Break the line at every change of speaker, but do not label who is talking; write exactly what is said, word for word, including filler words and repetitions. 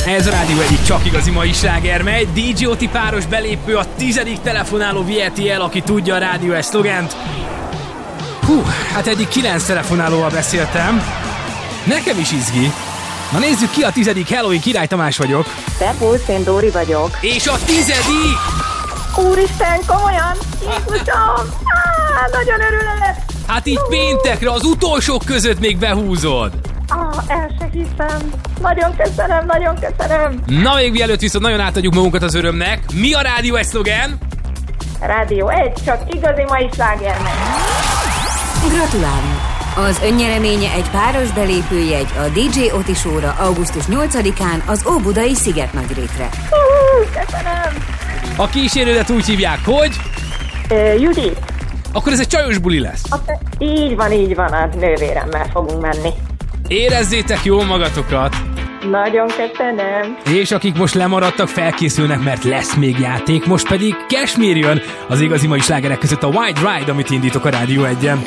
Ez a Rádió egyik csak igazi mai sláger megy. dé dzsé Oti páros belépő, a tizedik telefonáló viheti el, aki tudja a Rádió egy szlogent. Hú, hát eddig kilenc telefonálóval beszéltem. Nekem is izgi. Na nézzük ki a tizedik. Hello, én Király Tamás vagyok.
Szervusz, én Dóri vagyok.
És a tizedik!
Úristen, komolyan! Jézusom! Á, nagyon örülök!
Hát így péntekre az utolsók között még behúzod.
Ah, el se hiszem. Nagyon köszönöm, nagyon köszönöm.
Na még mielőtt viszont nagyon átadjuk magunkat az örömnek. Mi a Rádió egy szlogen?
Rádió egy, csak igazi mai sláger megy.
Gratulálunk! Az önnyereménye egy páros belépőjegy a dé dzsé Oti Show-ra augusztus nyolcadikán az Óbudai Szigetnagyrétre.
Uh, köszönöm!
A kísérődet úgy hívják, hogy?
Uh, Judit.
Akkor ez egy csajos buli lesz.
Azt, így van, így van, a nővéremmel fogunk menni.
Érezzétek jól magatokat!
Nagyon köszönöm!
És akik most lemaradtak, felkészülnek, mert lesz még játék, most pedig Cashmere jön az igazi mai slágerek között a White Ride, amit indítok a Rádió egyen.